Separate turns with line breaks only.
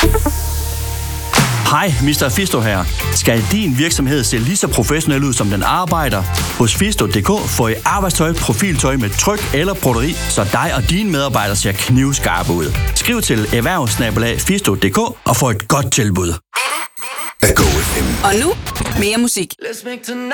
Hej, Mr. Fisto her. Skal din virksomhed se lige så professionel ud, som den arbejder? Hos Fisto.dk får I arbejdstøj, profiltøj med tryk eller broderi, så dig og dine medarbejdere ser knivskarpe ud. Skriv til erhverv@fisto.dk og få et godt tilbud.
Og nu mere musik.
Let's make tonight